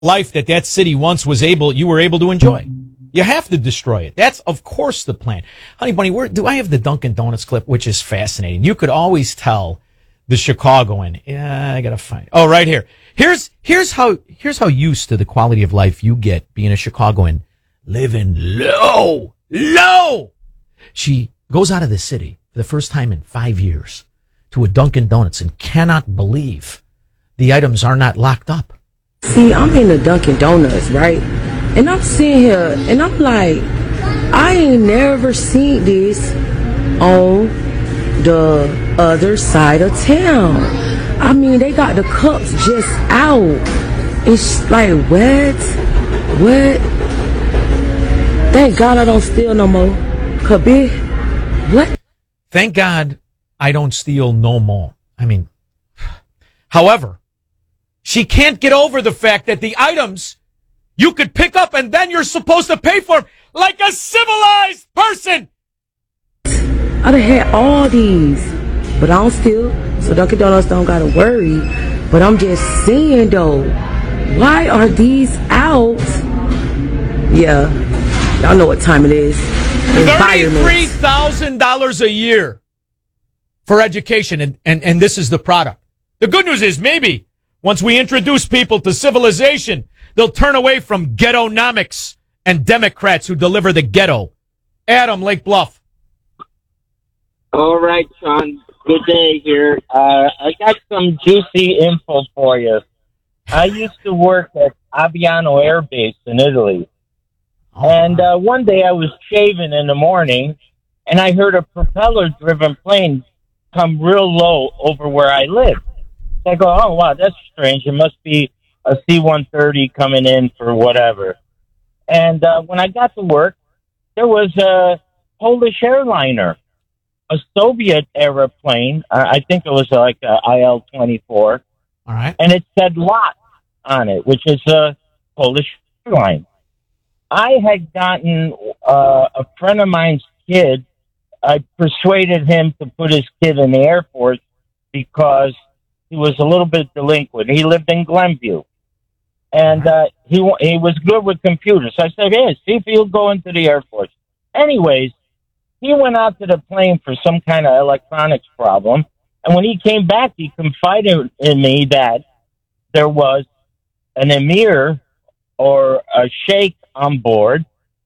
life that city once you were able to enjoy. You have to destroy it. That's, of course, the plan. Honey Bunny, do I have the Dunkin' Donuts clip, which is fascinating. You could always tell the Chicagoan. Yeah, I gotta find it. Oh, right here. Here's how used to the quality of life you get being a Chicagoan, living low. She goes out of the city for the first time in 5 years to a Dunkin' Donuts and cannot believe the items are not locked up. See, I'm in the Dunkin' Donuts, right? And I'm sitting here, and I'm like, I ain't never seen this on the other side of town. I mean, they got the cups just out. It's like, what? Thank God I don't steal no more. What? Thank God I don't steal no more. I mean, however, she can't get over the fact that the items you could pick up and then you're supposed to pay for them like a civilized person. I done had all these, but I don't steal, so Dunkin' Donuts don't gotta worry. But I'm just saying though, why are these out? Yeah, y'all know what time it is. $33,000 a year for education, and this is the product. The good news is maybe once we introduce people to civilization, they'll turn away from ghetto-nomics and Democrats who deliver the ghetto. Adam, Lake Bluff. All right, Sean. Good day here. I got some juicy info for you. I used to work at Aviano Air Base in Italy. And one day I was shaving in the morning, and I heard a propeller-driven plane come real low over where I live. So I go, oh, wow, that's strange. It must be a C-130 coming in for whatever. And when I got to work, there was a Polish airliner, a Soviet-era plane. I think it was like a IL-24. All right. And it said LOT on it, which is a Polish airline. I had gotten a friend of mine's kid. I persuaded him to put his kid in the Air Force because he was a little bit delinquent. He lived in Glenview. And he was good with computers. So I said, hey, see if he'll go into the Air Force. Anyways, he went out to the plane for some kind of electronics problem. And when he came back, he confided in me that there was an emir or a sheikh on board.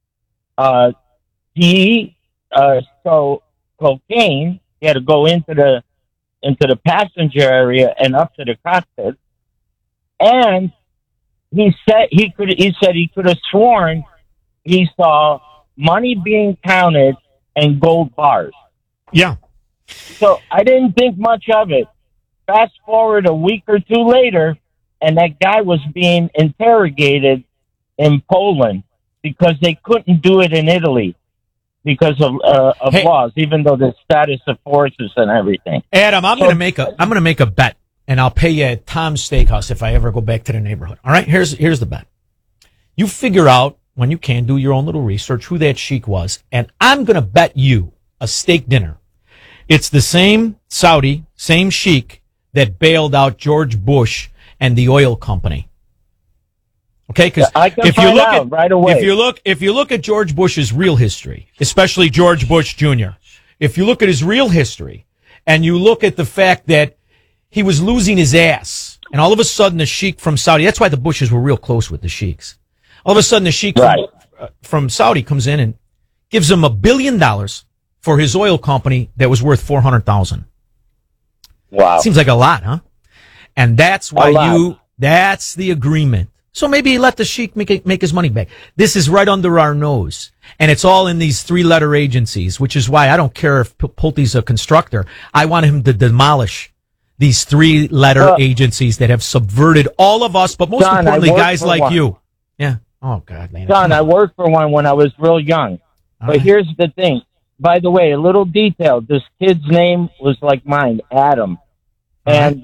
He stole cocaine. He had to go into the passenger area and up to the cockpit. And he said he could have sworn he saw money being counted and gold bars. Yeah. So I didn't think much of it. Fast forward a week or two later, and that guy was being interrogated in Poland because they couldn't do it in Italy because of laws, even though the status of forces and everything. Adam, I'm going to make a bet, and I'll pay you at Tom's Steakhouse if I ever go back to the neighborhood. All right, here's the bet. You figure out when you can, do your own little research, who that sheik was, and I'm going to bet you a steak dinner. It's the same Saudi, same sheik that bailed out George Bush and the oil company. Okay, because if you look at George Bush's real history, especially George Bush Jr., if you look at his real history and you look at the fact that he was losing his ass, and all of a sudden the sheik from Saudi, that's why the Bushes were real close with the sheiks. All of a sudden the sheik from Saudi comes in and gives him $1 billion for his oil company that was worth $400,000. Wow. Seems like a lot, huh? And that's why that's the agreement. So maybe let the sheik make his money back. This is right under our nose. And it's all in these 3-letter agencies, which is why I don't care if Pulte's a constructor. I want him to demolish these 3-letter agencies that have subverted all of us, but most importantly, guys like you. Yeah. Oh, God, man. John, I worked for one when I was real young. But here's the thing. By the way, a little detail. This kid's name was like mine, Adam. And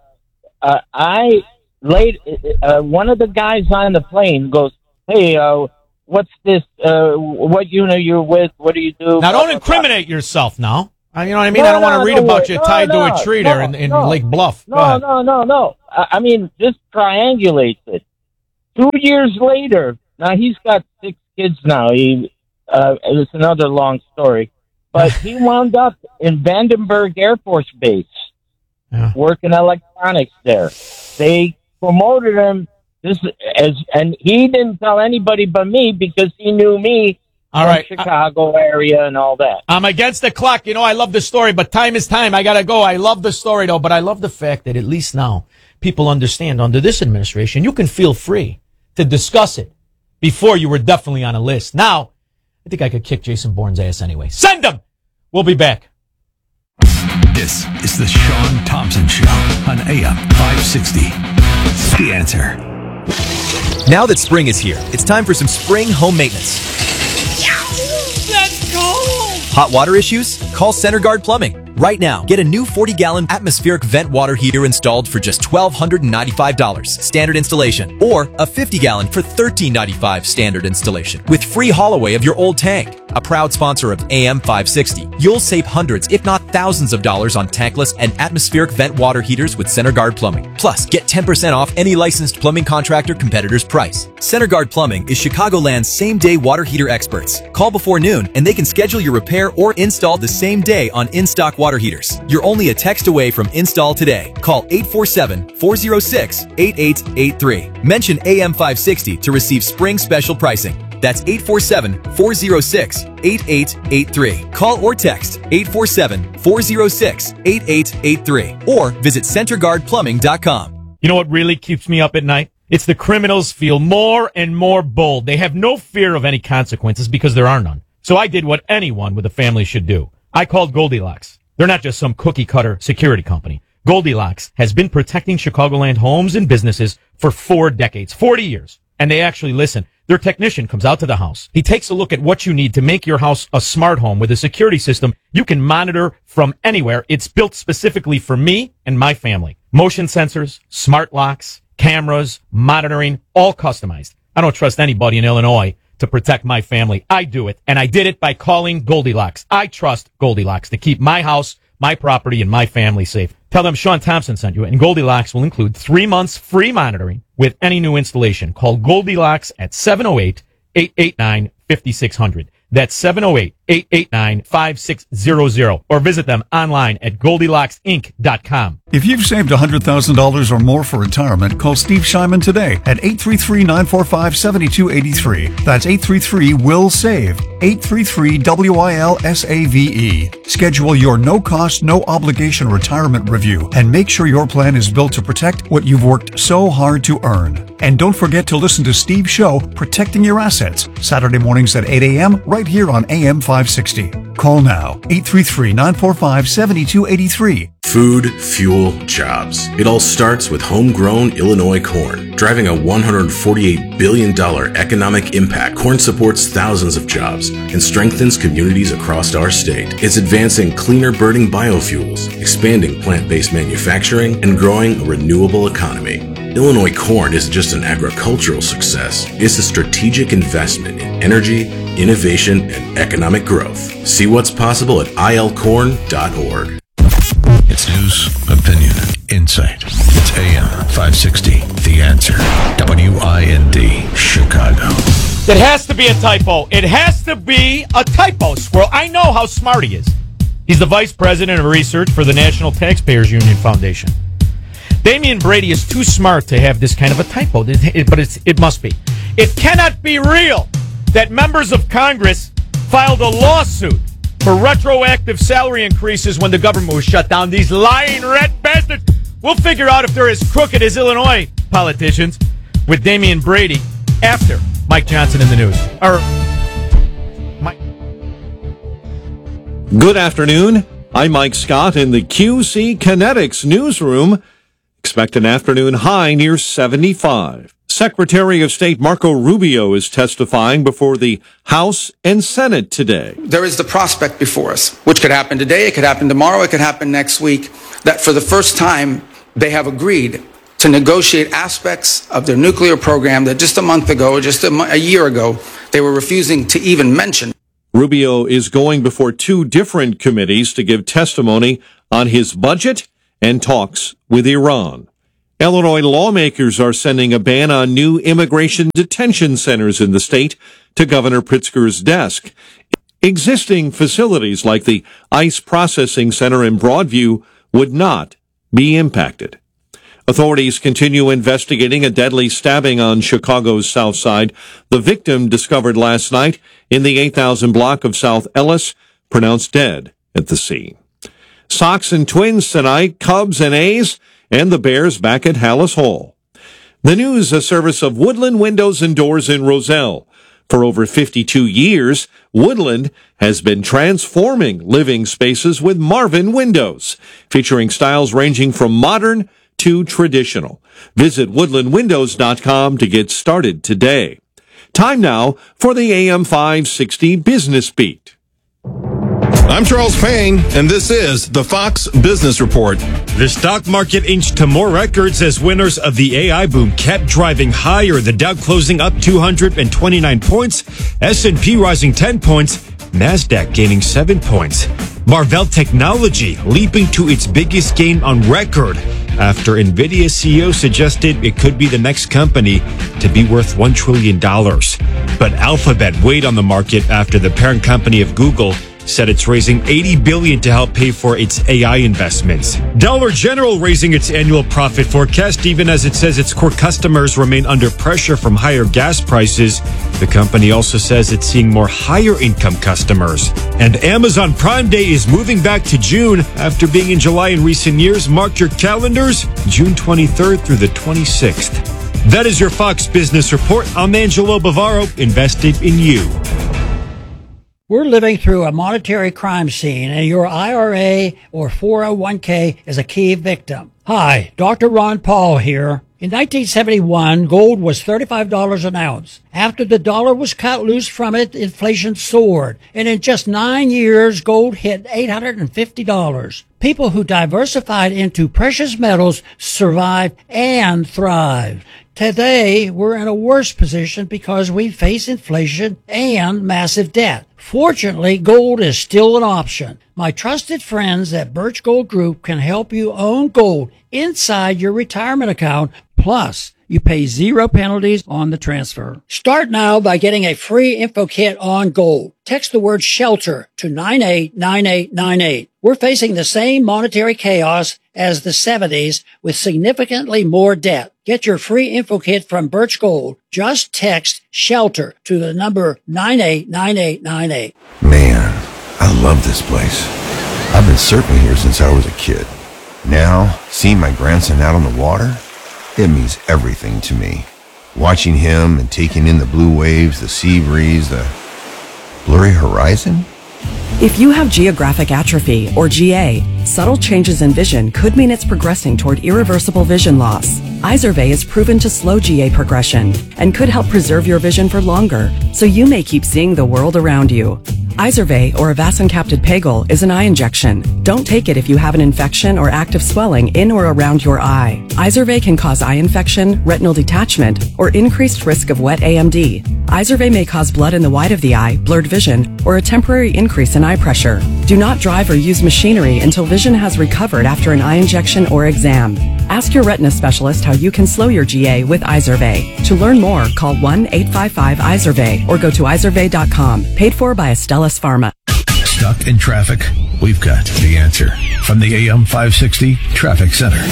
one of the guys on the plane goes, hey, what's this? What unit you're with? What do you do? Now, don't incriminate yourself now. You know what I mean? I don't want to read about you tied to a tree there in Lake Bluff. No. I mean, just triangulate it. 2 years later, now he's got 6 kids now. It's another long story. But he wound up in Vandenberg Air Force Base, working electronics there. They promoted him and he didn't tell anybody but me because he knew me from Chicago area and all that. I'm against the clock. You know, I love the story, but time is time. I got to go. I love the story, though, but I love the fact that at least now people understand under this administration, you can feel free to discuss it. Before, you were definitely on a list. Now, I think I could kick Jason Bourne's ass anyway. Send him! We'll be back. This is the Sean Thompson Show on AM 560. The Answer. Now that spring is here, it's time for some spring home maintenance. Let's go! Hot water issues? Call CenterGuard Plumbing. Right now, get a new 40-gallon atmospheric vent water heater installed for just $1,295 standard installation, or a 50-gallon for $1,395 standard installation, with free haul away of your old tank. A proud sponsor of AM 560, you'll save hundreds, if not thousands of dollars on tankless and atmospheric vent water heaters with CenterGuard Plumbing. Plus, get 10% off any licensed plumbing contractor competitor's price. CenterGuard Plumbing is Chicagoland's same-day water heater experts. Call before noon, and they can schedule your repair or install the same day on in-stock water heaters. You're only a text away from install today. Call 847-406-8883. Mention AM 560 to receive spring special pricing. That's 847-406-8883. Call or text 847-406-8883 or visit CenterGuardPlumbing.com. You know what really keeps me up at night? It's the criminals feel more and more bold. They have no fear of any consequences because there are none. So I did what anyone with a family should do. I called Goldilocks. They're not just some cookie-cutter security company. Goldilocks has been protecting Chicagoland homes and businesses for 4 decades, 40 years. And they actually listen. Their technician comes out to the house. He takes a look at what you need to make your house a smart home with a security system you can monitor from anywhere. It's built specifically for me and my family. Motion sensors, smart locks, cameras, monitoring, all customized. I don't trust anybody in Illinois to protect my family. I do it, and I did it by calling Goldilocks. I trust Goldilocks to keep my house, my property, and my family safe. Tell them Sean Thompson sent you, and Goldilocks will include 3 months free monitoring with any new installation. Call Goldilocks at 708-889-5600. That's 708-889-5600. Or visit them online at GoldilocksInc.com. If you've saved $100,000 or more for retirement, call Steve Shyman today at 833-945-7283. That's 833-WILL-SAVE. 833-WILSAVE. Schedule your no-cost, no-obligation retirement review and make sure your plan is built to protect what you've worked so hard to earn. And don't forget to listen to Steve's show, Protecting Your Assets, Saturday mornings at 8 a.m. right here on AM 560. Call now, 833-945-7283. Food, fuel, jobs. It all starts with homegrown Illinois corn. Driving a $148 billion economic impact, corn supports thousands of jobs and strengthens communities across our state. It's advancing cleaner burning biofuels, expanding plant-based manufacturing, and growing a renewable economy. Illinois corn isn't just an agricultural success. It's a strategic investment in energy, innovation, and economic growth. See what's possible at ilcorn.org. It's news, opinion, insight. It's AM 560. The Answer. WIND, Chicago. It has to be a typo. It has to be a typo, Squirrel. I know how smart he is. He's the vice president of research for the National Taxpayers Union Foundation. Damian Brady is too smart to have this kind of a typo, but it must be. It cannot be real that members of Congress filed a lawsuit for retroactive salary increases when the government was shut down. These lying red bastards. We'll figure out if they're as crooked as Illinois politicians with Damian Brady after Mike Johnson in the news. Good afternoon. I'm Mike Scott in the QC Kinetics newsroom. Expect an afternoon high near 75. Secretary of State Marco Rubio is testifying before the House and Senate today. There is the prospect before us, which could happen today, it could happen tomorrow, it could happen next week, that for the first time they have agreed to negotiate aspects of their nuclear program that just a month ago, just a year ago, they were refusing to even mention. Rubio is going before 2 different committees to give testimony on his budget and talks with Iran. Illinois lawmakers are sending a ban on new immigration detention centers in the state to Governor Pritzker's desk. Existing facilities like the ICE Processing Center in Broadview would not be impacted. Authorities continue investigating a deadly stabbing on Chicago's South Side. The victim, discovered last night in the 8,000 block of South Ellis, pronounced dead at the scene. Sox and Twins tonight, Cubs and A's, and the Bears back at Hallis Hall. The news, a service of Woodland Windows and Doors in Roselle. For over 52 years, Woodland has been transforming living spaces with Marvin Windows, featuring styles ranging from modern to traditional. Visit woodlandwindows.com to get started today. Time now for the AM 560 Business Beat. I'm Charles Payne, and this is the Fox Business Report. The stock market inched to more records as winners of the AI boom kept driving higher. The Dow closing up 229 points, S&P rising 10 points, NASDAQ gaining 7 points. Marvell Technology leaping to its biggest gain on record after NVIDIA CEO suggested it could be the next company to be worth $1 trillion. But Alphabet weighed on the market after the parent company of Google said it's raising $80 billion to help pay for its AI investments. Dollar General raising its annual profit forecast even as it says its core customers remain under pressure from higher gas prices. The company also says it's seeing more higher income customers. And Amazon Prime Day is moving back to June after being in July in recent years. Mark your calendars, June 23rd through the 26th. That is your Fox Business Report. I'm Angelo Bavaro, invested in you. We're living through a monetary crime scene, and your IRA or 401k is a key victim. Hi, Dr. Ron Paul here. In 1971, gold was $35 an ounce. After the dollar was cut loose from it, inflation soared. And in just 9 years, gold hit $850. People who diversified into precious metals survived and thrived. Today, we're in a worse position because we face inflation and massive debt. Fortunately, gold is still an option. My trusted friends at Birch Gold Group can help you own gold inside your retirement account. Plus, you pay 0 penalties on the transfer. Start now by getting a free info kit on gold. Text the word SHELTER to 989898. We're facing the same monetary chaos as the 70s with significantly more debt. Get your free info kit from Birch Gold. Just text SHELTER to the number 989898. Man, I love this place. I've been surfing here since I was a kid. Now, seeing my grandson out on the water, it means everything to me. Watching him and taking in the blue waves, the sea breeze, the blurry horizon. If you have geographic atrophy, or GA, subtle changes in vision could mean it's progressing toward irreversible vision loss. Izervay is proven to slow GA progression and could help preserve your vision for longer, so you may keep seeing the world around you. Izervay, or avacincaptad pegol, is an eye injection. Don't take it if you have an infection or active swelling in or around your eye. Izervay can cause eye infection, retinal detachment, or increased risk of wet AMD. Izervay may cause blood in the white of the eye, blurred vision, or a temporary increase in eye pressure. Do not drive or use machinery until vision has recovered after an eye injection or exam. Ask your retina specialist how you can slow your GA with Izervay. To learn more, call 1-855-IZERVAY or go to izervay.com. Paid for by Astellas Pharma. Stuck in traffic? We've got the answer from the AM 560 Traffic Center.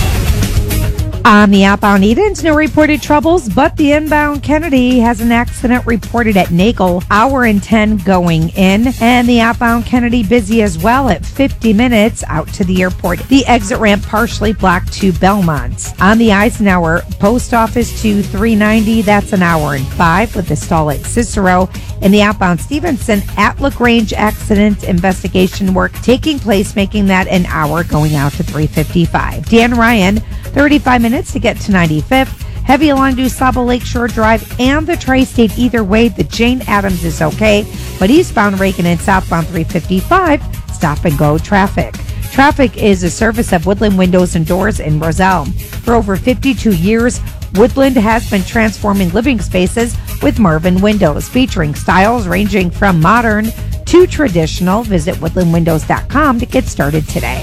On the outbound Edens, no reported troubles, but the inbound Kennedy has an accident reported at Nagel, hour and 10 going in, and the outbound Kennedy busy as well at 50 minutes out to the airport. The exit ramp partially blocked to Belmont. On the Eisenhower, post office to 390, that's an hour and 5 with the stall at Cicero. In the outbound Stevenson, at LaGrange, accident investigation work taking place, making that an hour going out to 355. Dan Ryan, 35 minutes to get to 95th. Heavy along DuSable Lakeshore Drive and the Tri-State either way. The Jane Addams is okay, but eastbound Reagan and southbound 355, stop and go traffic. Traffic is a service of Woodland Windows and Doors in Roselle. For over 52 years, Woodland has been transforming living spaces with Marvin Windows, featuring styles ranging from modern to traditional. Visit woodlandwindows.com to get started today.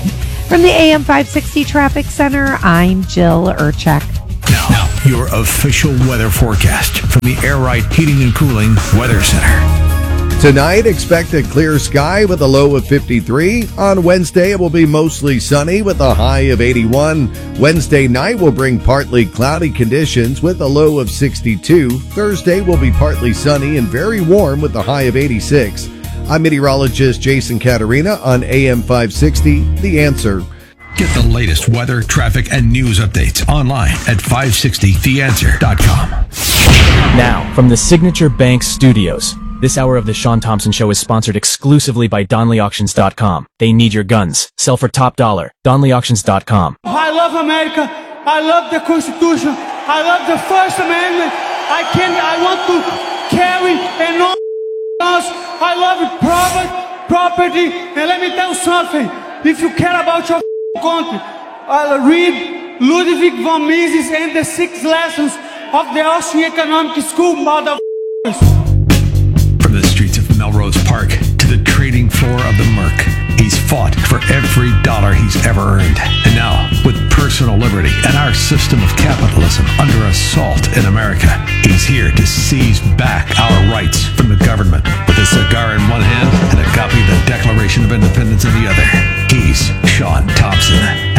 From the AM 560 Traffic Center, I'm Jill Urchek. Now, your official weather forecast from the Air Right Heating and Cooling Weather Center. Tonight, expect a clear sky with a low of 53. On Wednesday, it will be mostly sunny with a high of 81. Wednesday night will bring partly cloudy conditions with a low of 62. Thursday will be partly sunny and very warm with a high of 86. I'm meteorologist Jason Caterina on AM 560, The Answer. Get the latest weather, traffic, and news updates online at 560theanswer.com. Now, from the Signature Bank Studios. This hour of the Sean Thompson Show is sponsored exclusively by DonleyAuctions.com. They need your guns. Sell for top dollar. DonleyAuctions.com. I love America. I love the Constitution. I love the First Amendment. I want to carry and all guns. I love property. And let me tell you something. If you care about your country, read Ludwig von Mises and the 6 lessons of the Austrian Economic School, motherfuckers. From the streets of Melrose Park to the trading floor of the Merc, he's fought for every dollar he's ever earned. And now, with personal liberty and our system of capitalism under assault in America, he's here to seize back our rights from the government. With a cigar in one hand and a copy of the Declaration of Independence in the other, he's Sean Thompson.